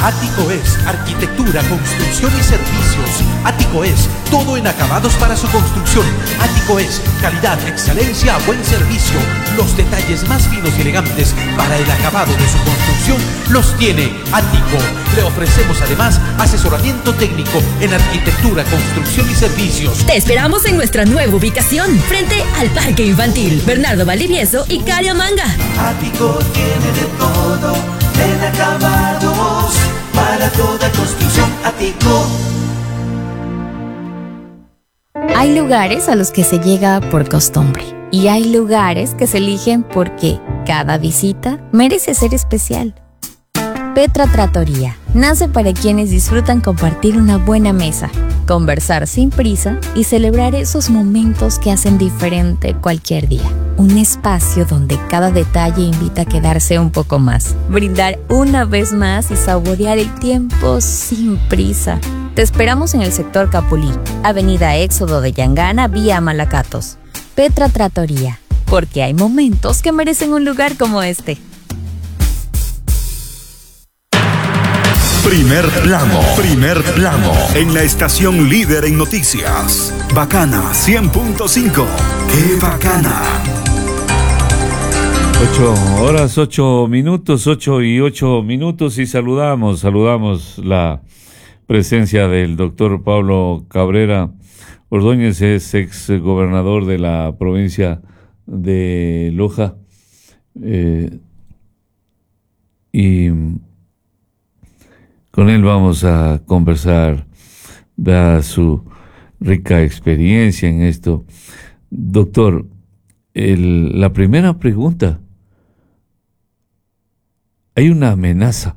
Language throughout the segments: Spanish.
Ático es arquitectura, construcción y servicios. Ático es todo en acabados para su construcción. Ático es calidad, excelencia, buen servicio. Los detalles más finos y elegantes para el acabado de su construcción los tiene Ático. Le ofrecemos además asesoramiento técnico en arquitectura, construcción y servicios. Te esperamos en nuestra nueva ubicación, frente al Parque Infantil Bernardo Valdivieso y Cario Manga. Ático tiene de todo en acabados para toda construcción. Ático. Hay lugares a los que se llega por costumbre y hay lugares que se eligen porque cada visita merece ser especial. Petra Trattoria nace para quienes disfrutan compartir una buena mesa, conversar sin prisa y celebrar esos momentos que hacen diferente cualquier día. Un espacio donde cada detalle invita a quedarse un poco más, brindar una vez más y saborear el tiempo sin prisa. Te esperamos en el sector Capulí, Avenida Éxodo de Yangana, vía Malacatos. Petra Trattoria, porque hay momentos que merecen un lugar como este. Primer plano, en la estación líder en noticias. Bacana 100.5. ¡Qué bacana! 8:08, 8:08, y saludamos la presencia del doctor Pablo Cabrera Ordóñez, es ex gobernador de la provincia de Loja, y con él vamos a conversar de su rica experiencia en esto. Doctor, la primera pregunta: hay una amenaza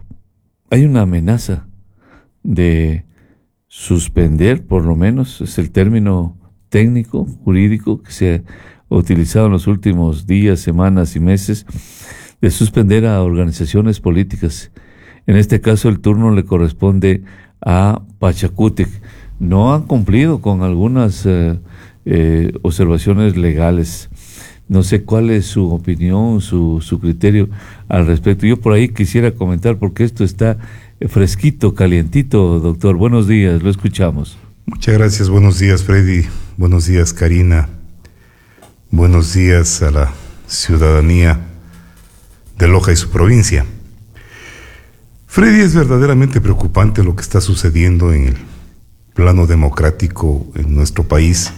de suspender, por lo menos es el término técnico, jurídico que se ha utilizado en los últimos días, semanas y meses, de suspender a organizaciones políticas. En este caso el turno le corresponde a Pachacútec. No han cumplido con algunas observaciones legales. No sé cuál es su opinión, su criterio al respecto. Yo por ahí quisiera comentar, porque esto está fresquito, calientito, doctor. Buenos días, lo escuchamos. Muchas gracias, buenos días, Freddy. Buenos días, Karina. Buenos días a la ciudadanía de Loja y su provincia. Freddy, es verdaderamente preocupante lo que está sucediendo en el plano democrático en nuestro país.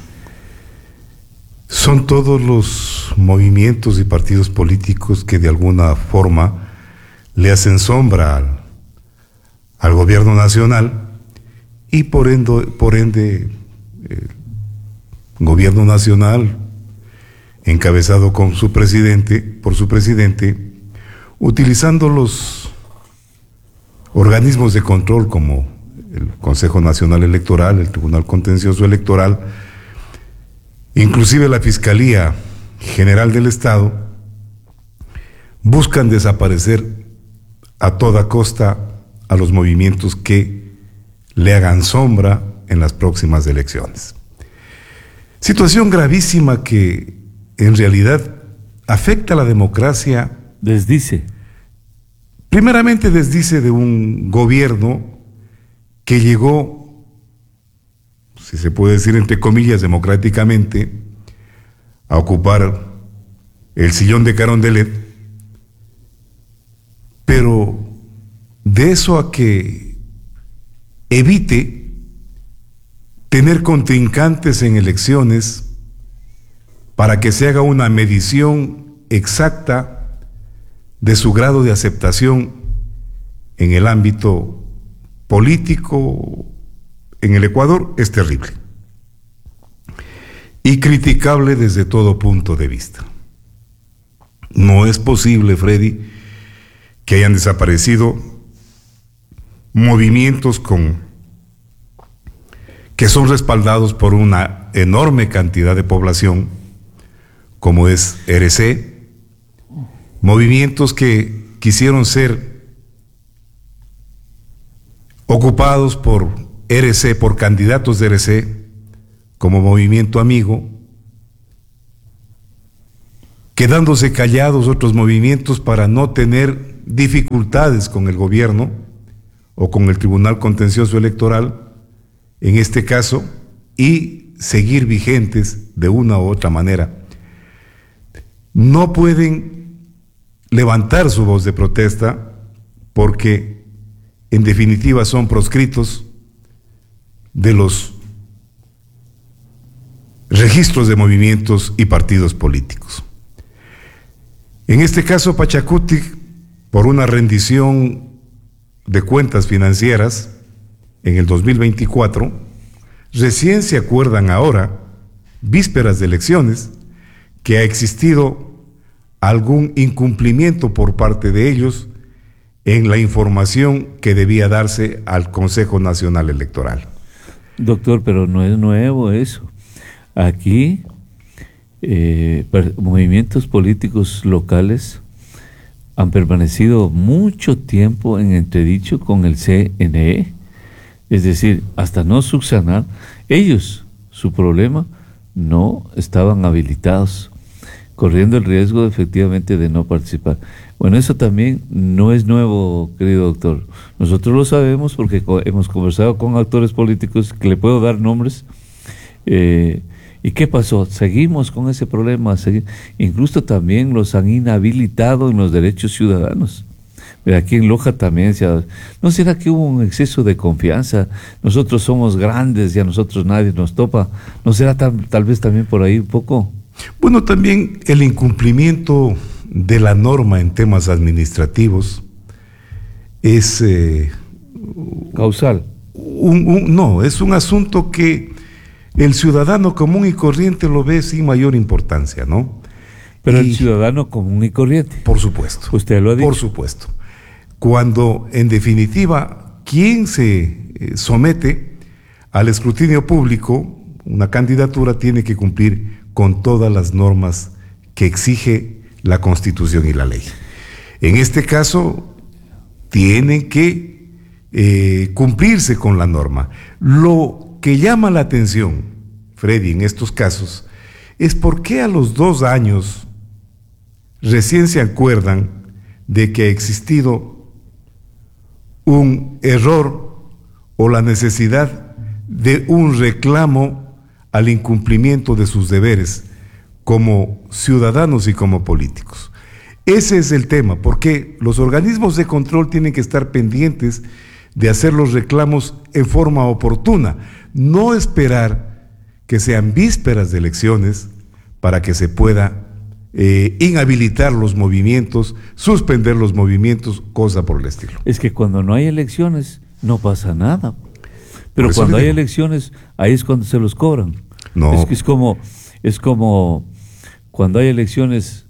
Son todos los movimientos y partidos políticos que de alguna forma le hacen sombra al gobierno nacional, y por ende el gobierno nacional, encabezado por su presidente, utilizando los organismos de control como el Consejo Nacional Electoral, el Tribunal Contencioso Electoral, inclusive la Fiscalía General del Estado, buscan desaparecer a toda costa a los movimientos que le hagan sombra en las próximas elecciones. Situación gravísima que en realidad afecta a la democracia. Primeramente desdice de un gobierno que llegó, si se puede decir entre comillas, democráticamente, a ocupar el sillón de Carondelet, pero de eso a que evite tener contrincantes en elecciones para que se haga una medición exacta de su grado de aceptación en el ámbito político en el Ecuador, es terrible y criticable desde todo punto de vista. No es posible, Freddy, que hayan desaparecido movimientos que son respaldados por una enorme cantidad de población, como es RC, movimientos que quisieron ser ocupados por RC, por candidatos de RC, como movimiento amigo, quedándose callados otros movimientos para no tener dificultades con el gobierno o con el Tribunal Contencioso Electoral, en este caso, y seguir vigentes de una u otra manera. No pueden levantar su voz de protesta porque, en definitiva, son proscritos de los registros de movimientos y partidos políticos. En este caso, Pachacutic, por una rendición de cuentas financieras en el 2024, recién se acuerdan ahora, vísperas de elecciones, que ha existido algún incumplimiento por parte de ellos en la información que debía darse al Consejo Nacional Electoral. Doctor, pero no es nuevo eso. Aquí, movimientos políticos locales han permanecido mucho tiempo en entredicho con el CNE, es decir, hasta no subsanar, ellos, su problema, no estaban habilitados, corriendo el riesgo efectivamente de no participar. Bueno, eso también no es nuevo, querido doctor. Nosotros lo sabemos porque hemos conversado con actores políticos que le puedo dar nombres. ¿Y qué pasó? Seguimos con ese problema. Incluso también los han inhabilitado en los derechos ciudadanos. Aquí en Loja también ¿no será que hubo un exceso de confianza? Nosotros somos grandes y a nosotros nadie nos topa. ¿No será tal vez también por ahí un poco? Bueno, también el incumplimiento de la norma en temas administrativos es causal. No, es un asunto que el ciudadano común y corriente lo ve sin mayor importancia, ¿no? Pero el ciudadano común y corriente. Por supuesto. Usted lo ha dicho. Por supuesto. Cuando, en definitiva, quien se somete al escrutinio público, una candidatura tiene que cumplir con todas las normas que exige la Constitución y la ley. En este caso, tienen que cumplirse con la norma. Lo que llama la atención, Freddy, en estos casos, es por qué a los 2 años recién se acuerdan de que ha existido un error o la necesidad de un reclamo al incumplimiento de sus deberes como ciudadanos y como políticos. Ese es el tema, porque los organismos de control tienen que estar pendientes de hacer los reclamos en forma oportuna, no esperar que sean vísperas de elecciones para que se pueda inhabilitar los movimientos, suspender los movimientos, cosa por el estilo. Es que cuando no hay elecciones no pasa nada, pero cuando hay elecciones ahí es cuando se los cobran. No. Es como cuando hay elecciones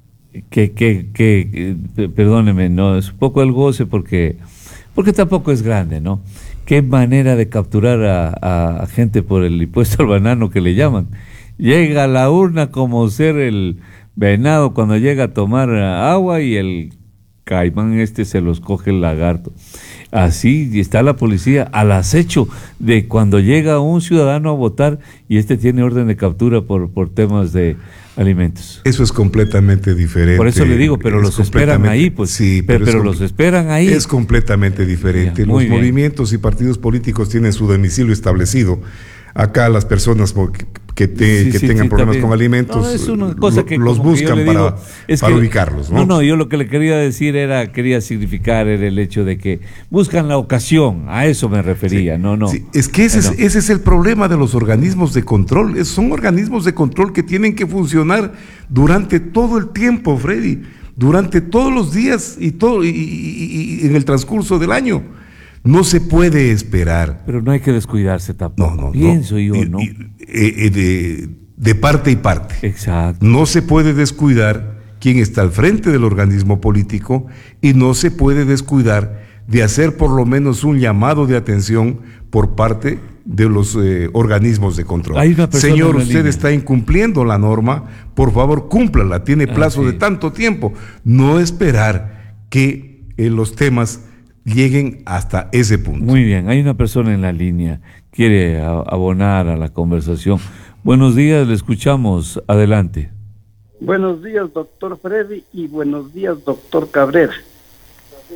perdóneme, no es un poco el goce porque tampoco es grande, ¿no? Qué manera de capturar a gente por el impuesto al banano que le llaman. Llega a la urna como ser el venado cuando llega a tomar agua y el caimán se los coge el lagarto. Así está la policía al acecho de cuando llega un ciudadano a votar y tiene orden de captura por temas de alimentos. Eso es completamente diferente. Por eso le digo, pero los esperan ahí, pues. Sí, pero los esperan ahí. Es completamente diferente. Ya, los movimientos y partidos políticos tienen su domicilio establecido. Acá las personas que tengan problemas también. Con alimentos, no, es una cosa que los buscan para ubicarlos, ¿no? No, yo lo que le quería decir quería significar era el hecho de que buscan la ocasión, a eso me refería, sí, no. Sí, es que ese es el problema de los organismos de control, son organismos de control que tienen que funcionar durante todo el tiempo, Freddy, durante todos los días y en el transcurso del año. No se puede esperar. Pero no hay que descuidarse tampoco. No. Pienso yo, ¿no? De parte y parte. Exacto. No se puede descuidar quien está al frente del organismo político y no se puede descuidar de hacer por lo menos un llamado de atención por parte de los organismos de control. Señor, usted está incumpliendo la norma, por favor cúmplala, tiene plazo de tanto tiempo. No esperar que los temas lleguen hasta ese punto. Muy bien, hay una persona en la línea, quiere abonar a la conversación. Buenos días, le escuchamos, adelante. Buenos días, doctor Freddy, y buenos días, doctor Cabrera.